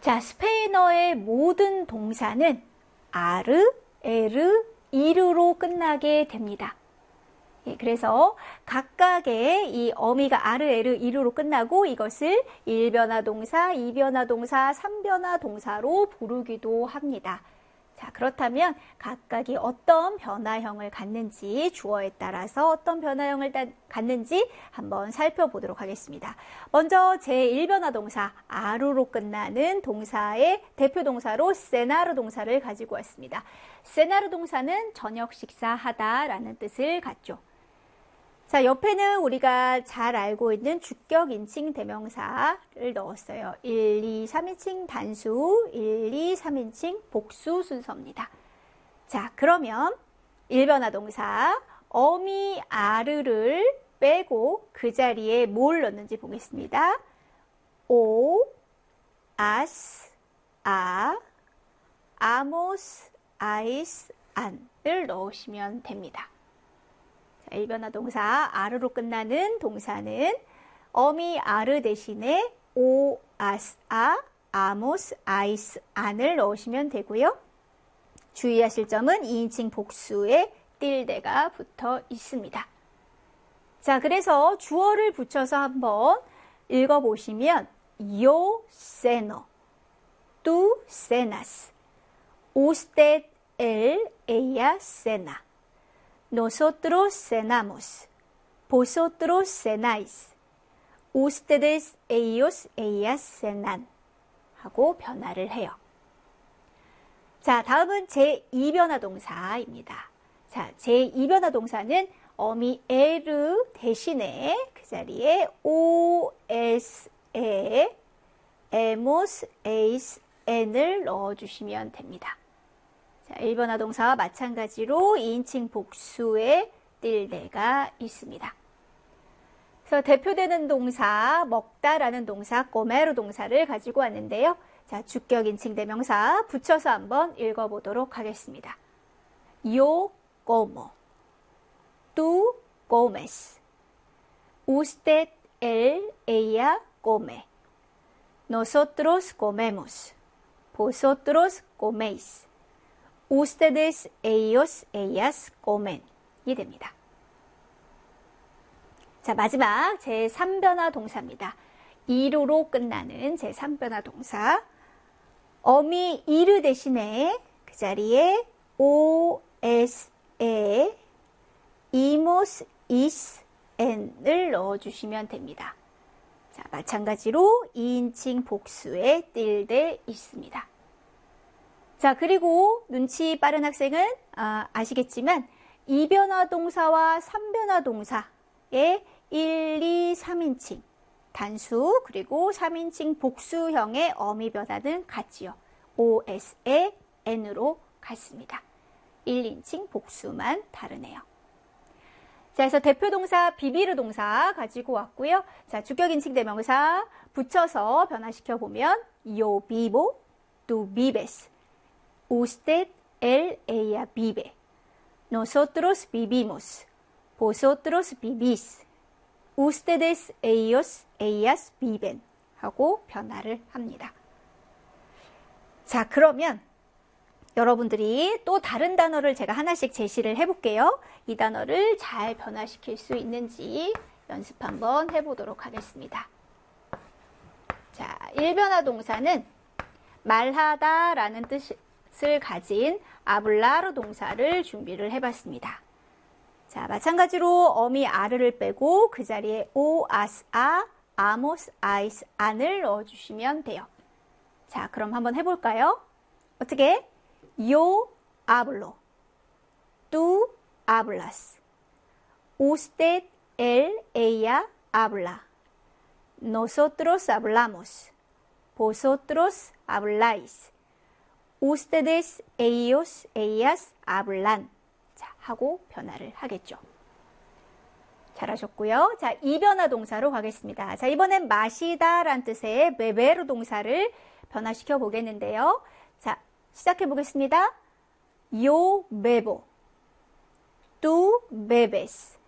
자, 스페인어의 모든 동사는 아르, 에르, 이르로 끝나게 됩니다. 예, 그래서 각각의 이 어미가 아르, 에르, 이르로 끝나고 이것을 1변화 동사, 2변화 동사, 3변화 동사로 부르기도 합니다. 자, 그렇다면 각각이 어떤 변화형을 갖는지, 주어에 따라서 어떤 변화형을 갖는지 한번 살펴보도록 하겠습니다. 먼저 제1변화 동사, 아루로 끝나는 동사의 대표 동사로 세나르 동사를 가지고 왔습니다. 세나르 동사는 저녁 식사하다라는 뜻을 갖죠. 자, 옆에는 우리가 잘 알고 있는 주격 인칭 대명사를 넣었어요. 1, 2, 3인칭 단수, 1, 2, 3인칭 복수 순서입니다. 자, 그러면 1변화 동사 어미 아르를 빼고 그 자리에 뭘 넣는지 보겠습니다. 오, 아스, 아, 아모스, 아이스, 안을 넣으시면 됩니다. 1변화 동사 아르로 끝나는 동사는 어미 아르 대신에 오, 아스, 아, 아모스, 아이스, 안을 넣으시면 되고요. 주의하실 점은 2인칭 복수에 틸데가 붙어 있습니다. 자, 그래서 주어를 붙여서 한번 읽어보시면 Yo ceno, tú cenas, usted, él, ella cena. Nosotros cenamos, vosotros cenáis, ustedes, ellos, ellas cenan 하고 변화를 해요. 자, 다음은 제2변화 동사입니다. 자, 제2변화 동사는 어미 에르 대신에 그 자리에 o, s, 에, 에모스, 에이스, n을 넣어주시면 됩니다. 자, 1변화 동사와 마찬가지로 2인칭 복수에 틸데가 있습니다. 그래서 대표되는 동사, 먹다라는 동사, comer 동사를 가지고 왔는데요. 자, 주격 인칭 대명사 붙여서 한번 읽어보도록 하겠습니다. Yo como, tú comes, usted, él, ella come, nosotros comemos, vosotros coméis. Ustedes, ellos, ellas comen 이 됩니다. 자, 마지막 제3변화 동사입니다. 이루로 끝나는 제3변화 동사. 어미 이르 대신에 그 자리에 o, s, 에, 이모스, 이스, n을 넣어주시면 됩니다. 자, 마찬가지로 2인칭 복수에 틸데 있습니다. 자, 그리고 눈치 빠른 학생은 아시겠지만 2변화 동사와 3변화 동사의 1, 2, 3인칭 단수 그리고 3인칭 복수형의 어미 변화는 같지요. O, S에 N으로 같습니다. 1인칭 복수만 다르네요. 자, 그래서 대표 동사 비비르 동사 가지고 왔고요. 자, 주격 인칭 대명사 붙여서 변화시켜 보면 Yo vivo, tú vives. Usted, él, ella vive. Nosotros vivimos. Vosotros vivís. Ustedes, ellos, ellas viven. 하고 변화를 합니다. 자, 그러면 여러분들이 또 다른 단어를 제가 하나씩 제시를 해볼게요. 이 단어를 잘 변화시킬 수 있는지 연습 한번 해보도록 하겠습니다. 자, 1변화 동사는 말하다 라는 뜻을 가진 아블라르 동사를 준비를 해봤습니다. 자, 마찬가지로 어미 아르를 빼고 그 자리에 오, 아스, 아, 아모스, 아이스, 안을 넣어주시면 돼요. 자, 그럼 한번 해볼까요? 어떻게? Yo hablo, tú hablas, usted, él, ella habla, nosotros hablamos, vosotros habláis, ustedes, ellos, ellas hablan. 자, 하고 변화를 하겠죠. 잘하셨고요. 자, 2변화 동사로 가겠습니다. 자, 이번엔 마시다 란 뜻의 beber 동사를 변화시켜 보겠는데요. 자, 시작해 보겠습니다. Yo bebo, tú bebes,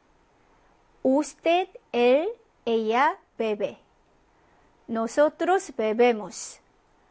usted, él, ella bebe, nosotros bebemos,